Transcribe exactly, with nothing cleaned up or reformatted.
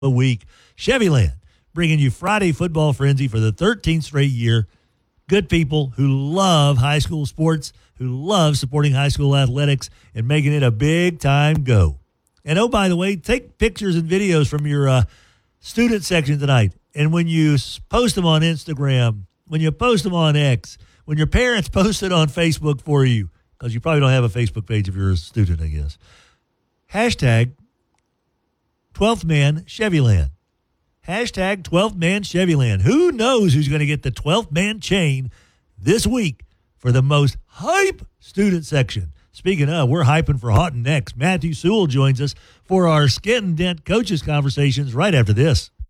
a week. Chevyland, bringing you Friday Football Frenzy for the thirteenth straight year. Good people who love high school sports, who love supporting high school athletics and making it a big-time go. And, oh, by the way, take pictures and videos from your uh, student section tonight. And when you post them on Instagram, when you post them on X, when your parents post it on Facebook for you, because you probably don't have a Facebook page if you're a student, I guess, hashtag twelfth Man Chevyland. Hashtag twelfth Man Chevyland. Who knows who's going to get the twelfth Man chain this week for the most hype student section? Speaking of, we're hyping for Houghton next. Matthew Sewell joins us for our Skint and Dent Coaches Conversations right after this.